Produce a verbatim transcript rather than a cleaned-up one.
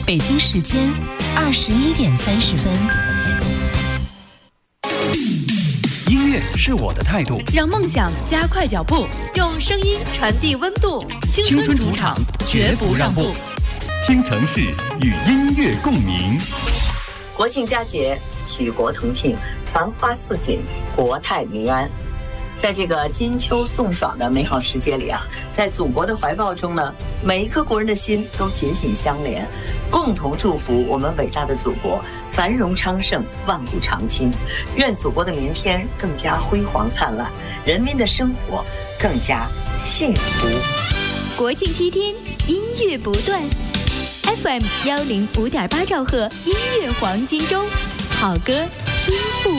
北京时间二十一点三十分。 音乐是我的态度， 让梦想加快脚步，用声音传递温度。青春主场，绝不让步。 听城市与音乐共鸣。 国庆佳节，举国同庆，繁花似锦，国泰民安。在这个金秋送爽的美好时节里啊，在祖国的怀抱中呢，每一颗国人的心都紧紧相连，共同祝福我们伟大的祖国繁荣昌盛，万古长青。愿祖国的明天更加辉煌灿烂，人民的生活更加幸福。 国庆七天，音乐不断 ，F M 幺零五点八兆赫，音乐黄金周，好歌听不